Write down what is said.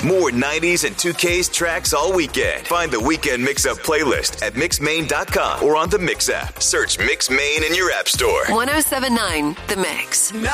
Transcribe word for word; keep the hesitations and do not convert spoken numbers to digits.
More nineties and two K's tracks all weekend. Find the Weekend Mix-Up playlist at mix main dot com or on the Mix app. Search Mix Main in your app store. one oh seven point nine The Mix.